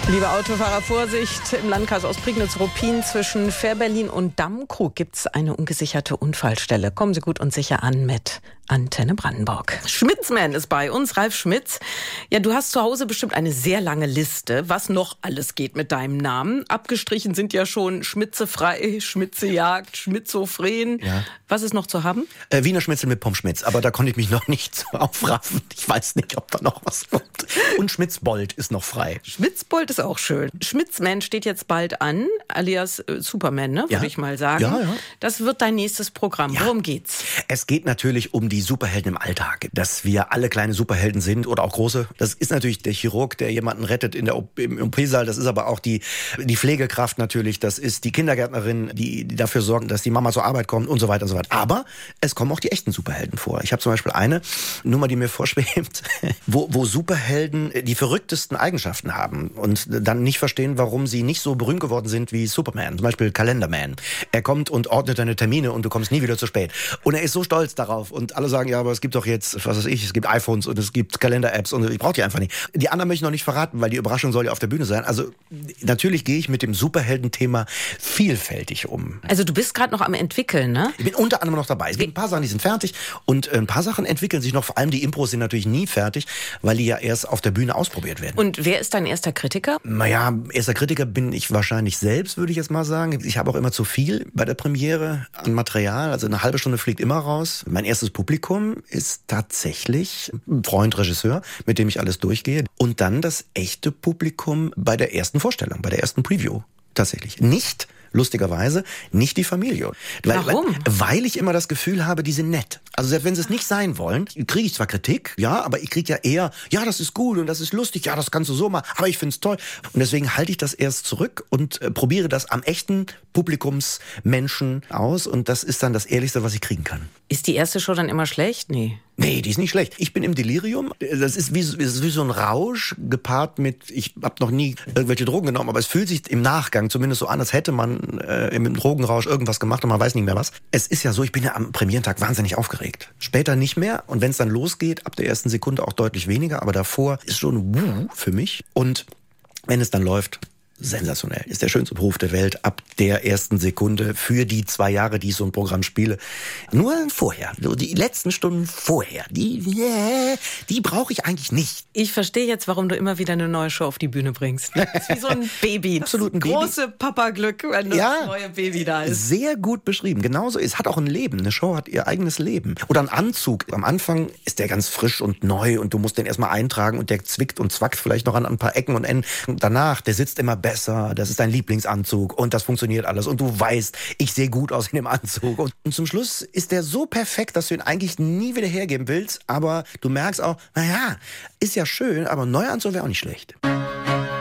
Liebe Autofahrer, Vorsicht! Im Landkreis Ostprignitz-Ruppin zwischen Fährberlin und Dammkrug gibt es eine ungesicherte Unfallstelle. Kommen Sie gut und sicher an mit Antenne Brandenburg. Schmitzman ist bei uns, Ralf Schmitz. Ja, du hast zu Hause bestimmt eine sehr lange Liste, was noch alles geht mit deinem Namen. Abgestrichen sind ja schon Schmitzefrei, Schmitzejagd, Schmitzofren. Ja. Was ist noch zu haben? Wiener Schnitzel mit Pommes Schmitz, aber da konnte ich mich noch nicht so aufraffen. Ich weiß nicht, ob da noch was kommt. Und Schmitzbold ist noch frei. Schmitzbold ist auch schön. Schmitzman steht jetzt bald an, alias Superman, ne, würde ich mal sagen. Ja. Das wird dein nächstes Programm. Ja. Worum geht's? Es geht natürlich um die Superhelden im Alltag. Dass wir alle kleine Superhelden sind oder auch große. Das ist natürlich der Chirurg, der jemanden rettet im OP-Saal. Das ist aber auch die Pflegekraft natürlich. Das ist die Kindergärtnerin, die dafür sorgen, dass die Mama zur Arbeit kommt und so weiter und so weiter. Aber es kommen auch die echten Superhelden vor. Ich habe zum Beispiel eine Nummer, die mir vorschwebt, wo Superhelden die verrücktesten Eigenschaften haben und dann nicht verstehen, warum sie nicht so berühmt geworden sind wie Superman. Zum Beispiel Kalenderman. Er kommt und ordnet deine Termine und du kommst nie wieder zu spät. Und er ist so stolz darauf. Und alle sagen, ja, aber es gibt doch jetzt, was weiß ich, es gibt iPhones und es gibt Kalender-Apps und ich brauche die einfach nicht. Die anderen möchte ich noch nicht verraten, weil die Überraschung soll ja auf der Bühne sein. Also natürlich gehe ich mit dem Superhelden-Thema vielfältig um. Also du bist gerade noch am entwickeln, ne? Ich bin unter anderem noch dabei. Es gibt ein paar Sachen, die sind fertig und ein paar Sachen entwickeln sich noch. Vor allem die Impros sind natürlich nie fertig, weil die ja erst auf der Bühne ausprobiert werden. Und wer ist dein erster Kritiker? Naja, erster Kritiker bin ich wahrscheinlich selbst, würde ich jetzt mal sagen. Ich habe auch immer zu viel bei der Premiere an Material. Also eine halbe Stunde fliegt immer raus. Mein erstes Publikum ist tatsächlich ein Freund, Regisseur, mit dem ich alles durchgehe. Und dann das echte Publikum bei der ersten Vorstellung, bei der ersten Preview. Tatsächlich. Lustigerweise, nicht die Familie. Warum? Weil ich immer das Gefühl habe, die sind nett. Also selbst wenn sie es nicht sein wollen, kriege ich zwar Kritik, ja, aber ich kriege ja eher, ja, das ist gut und das ist lustig, ja, das kannst du so machen, aber ich find's toll. Und deswegen halte ich das erst zurück und probiere das am echten Publikumsmenschen aus und das ist dann das Ehrlichste, was ich kriegen kann. Ist die erste Show dann immer schlecht? Nee, die ist nicht schlecht. Ich bin im Delirium. Das ist wie so ein Rausch gepaart mit, ich habe noch nie irgendwelche Drogen genommen, aber es fühlt sich im Nachgang zumindest so an, als hätte man im Drogenrausch irgendwas gemacht und man weiß nicht mehr was. Es ist ja so, ich bin ja am Premierentag wahnsinnig aufgeregt. Später nicht mehr und wenn es dann losgeht, ab der ersten Sekunde auch deutlich weniger, aber davor ist schon für mich. Und wenn es dann läuft, sensationell. Ist der schönste Beruf der Welt ab der ersten Sekunde für die 2 Jahre, die ich so ein Programm spiele. Nur vorher, so die letzten Stunden vorher, die brauche ich eigentlich nicht. Ich verstehe jetzt, warum du immer wieder eine neue Show auf die Bühne bringst. Das ist wie so ein Baby. Absolut ein Baby. Große Papaglück, wenn das neue Baby da ist. Sehr gut beschrieben. Genauso ist. Hat auch ein Leben. Eine Show hat ihr eigenes Leben. Oder ein Anzug. Am Anfang ist der ganz frisch und neu und du musst den erstmal eintragen und der zwickt und zwackt vielleicht noch an ein paar Ecken und Enden. Und danach, der sitzt immer besser, das ist dein Lieblingsanzug und das funktioniert alles und du weißt, ich sehe gut aus in dem Anzug. Und zum Schluss ist der so perfekt, dass du ihn eigentlich nie wieder hergeben willst, aber du merkst auch, naja, ist ja schön, aber ein neuer Anzug wäre auch nicht schlecht.